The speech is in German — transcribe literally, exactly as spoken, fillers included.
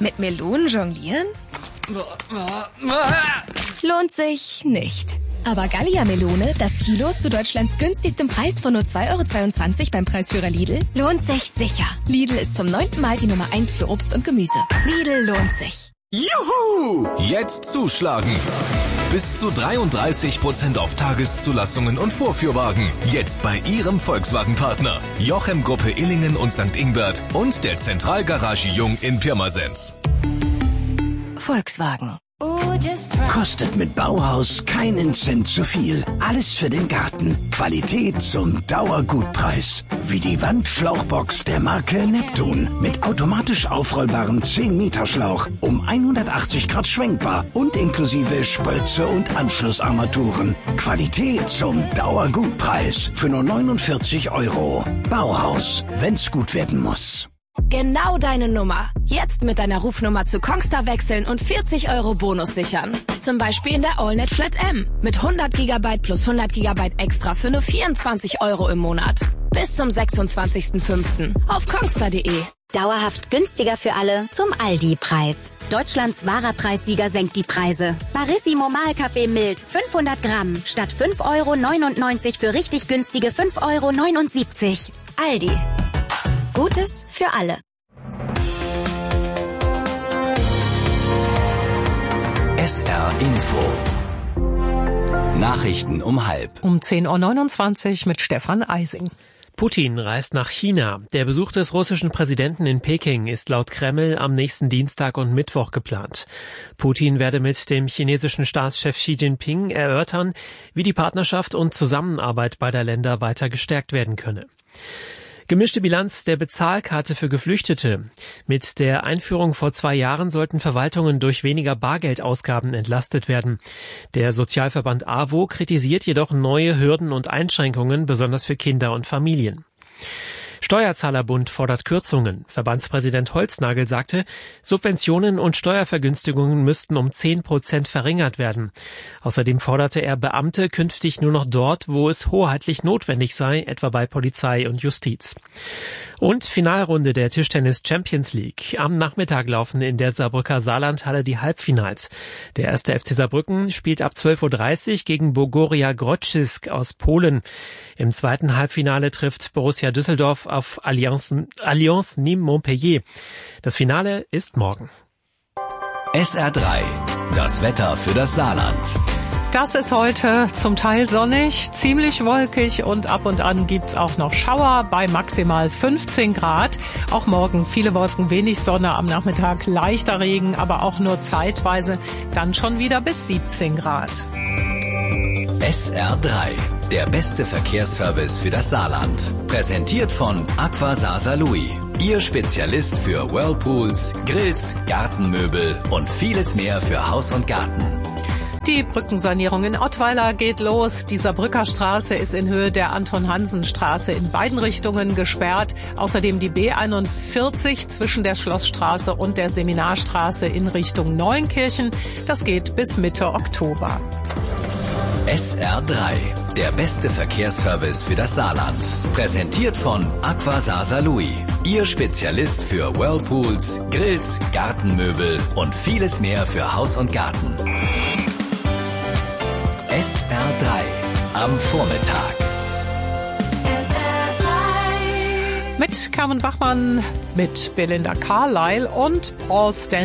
Mit Melonen jonglieren? Lohnt sich nicht. Aber Gallia-Melone, das Kilo zu Deutschlands günstigstem Preis von nur zwei Euro zweiundzwanzig beim Preisführer Lidl, lohnt sich sicher. Lidl ist zum neunten Mal die Nummer eins für Obst und Gemüse. Lidl lohnt sich. Juhu! Jetzt zuschlagen! Bis zu dreiunddreißig Prozent auf Tageszulassungen und Vorführwagen. Jetzt bei Ihrem Volkswagen-Partner. Jochem Gruppe Illingen und Sankt Ingbert und der Zentralgarage Jung in Pirmasens. Volkswagen. Kostet mit Bauhaus keinen Cent zu viel. Alles für den Garten. Qualität zum Dauergutpreis. Wie die Wandschlauchbox der Marke Neptun. Mit automatisch aufrollbarem zehn Meter Schlauch. Um hundertachtzig Grad schwenkbar. Und inklusive Spritze und Anschlussarmaturen. Qualität zum Dauergutpreis. Für nur neunundvierzig Euro. Bauhaus. Wenn's gut werden muss. Genau deine Nummer. Jetzt mit deiner Rufnummer zu Kongstar wechseln und vierzig Euro Bonus sichern. Zum Beispiel in der AllNet Flat M. Mit hundert Gigabyte plus hundert Gigabyte extra für nur vierundzwanzig Euro im Monat. Bis zum sechsundzwanzigsten fünften auf kongstar punkt de. Dauerhaft günstiger für alle zum Aldi-Preis. Deutschlands wahrer Preissieger senkt die Preise. Barissimo Mahlkaffee mild fünfhundert Gramm statt fünf Euro neunundneunzig für richtig günstige fünf Euro neunundsiebzig. Aldi. Gutes für alle. S R Info. Nachrichten um halb. Um zehn Uhr neunundzwanzig mit Stefan Eising. Putin reist nach China. Der Besuch des russischen Präsidenten in Peking ist laut Kreml am nächsten Dienstag und Mittwoch geplant. Putin werde mit dem chinesischen Staatschef Xi Jinping erörtern, wie die Partnerschaft und Zusammenarbeit beider Länder weiter gestärkt werden könne. Gemischte Bilanz der Bezahlkarte für Geflüchtete. Mit der Einführung vor zwei Jahren sollten Verwaltungen durch weniger Bargeldausgaben entlastet werden. Der Sozialverband A W O kritisiert jedoch neue Hürden und Einschränkungen, besonders für Kinder und Familien. Steuerzahlerbund fordert Kürzungen. Verbandspräsident Holznagel sagte, Subventionen und Steuervergünstigungen müssten um zehn Prozent verringert werden. Außerdem forderte er Beamte künftig nur noch dort, wo es hoheitlich notwendig sei, etwa bei Polizei und Justiz. Und Finalrunde der Tischtennis Champions League. Am Nachmittag laufen in der Saarbrücker Saarlandhalle die Halbfinals. Der erste F C Saarbrücken spielt ab zwölf Uhr dreißig gegen Bogoria Grodzisk aus Polen. Im zweiten Halbfinale trifft Borussia Düsseldorf auf Allianz, Allianz Nîmes-Montpellier. Das Finale ist morgen. S R drei. Das Wetter für das Saarland. Das ist heute zum Teil sonnig, ziemlich wolkig und ab und an gibt's auch noch Schauer bei maximal fünfzehn Grad. Auch morgen viele Wolken, wenig Sonne, am Nachmittag leichter Regen, aber auch nur zeitweise, dann schon wieder bis siebzehn Grad. S R drei. Der beste Verkehrsservice für das Saarland. Präsentiert von Aqua Saarlouis. Ihr Spezialist für Whirlpools, Grills, Gartenmöbel und vieles mehr für Haus und Garten. Die Brückensanierung in Ottweiler geht los. Die Saarbrücker Straße ist in Höhe der Anton-Hansen-Straße in beiden Richtungen gesperrt. Außerdem die B einundvierzig zwischen der Schlossstraße und der Seminarstraße in Richtung Neunkirchen. Das geht bis Mitte Oktober. S R drei. Der beste Verkehrsservice für das Saarland. Präsentiert von Aqua Saarlouis. Ihr Spezialist für Whirlpools, Grills, Gartenmöbel und vieles mehr für Haus und Garten. S R drei am Vormittag. S R drei. Mit Carmen Bachmann, mit Belinda Carlisle und Paul Stanley.